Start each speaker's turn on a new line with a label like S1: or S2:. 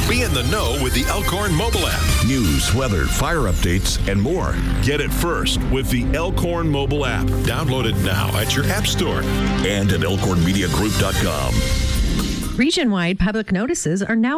S1: Be in the know with the Elkhorn mobile app. News, weather, fire updates, and more. Get it first with the Elkhorn mobile app. Download it now at your app store and at elkhornmediagroup.com.
S2: Region-wide public notices are now